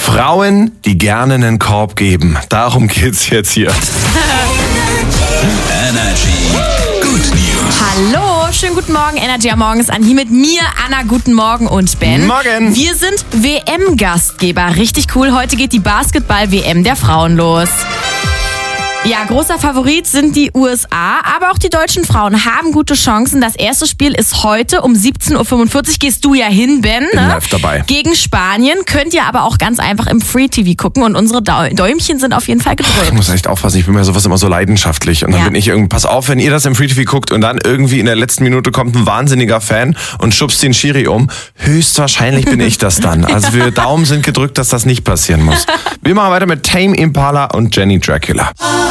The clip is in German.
Frauen, die gerne einen Korb geben. Darum geht's jetzt hier. Energy Good News. Hallo, schönen guten Morgen, Energy am Morgen ist an. Hier mit mir, Anna, guten Morgen und Ben. Morgen. Wir sind WM-Gastgeber. Richtig cool, heute geht die Basketball-WM der Frauen los. Ja, großer Favorit sind die USA, aber auch die deutschen Frauen haben gute Chancen. Das erste Spiel ist heute um 17.45 Uhr. Gehst du ja hin, Ben, ne? Live dabei. Gegen Spanien. Könnt ihr aber auch ganz einfach im Free-TV gucken und unsere Däumchen sind auf jeden Fall Ich gedrückt. muss echt aufpassen, ich bin mir sowas immer so leidenschaftlich. Und dann Ja. bin ich irgendwie, pass auf, wenn ihr das im Free TV guckt und dann irgendwie in der letzten Minute kommt ein wahnsinniger Fan und schubst den Schiri um. Höchstwahrscheinlich bin ich das dann. Also wir Daumen sind gedrückt, dass das nicht passieren muss. Wir machen weiter mit Tame Impala und Jenny Dracula.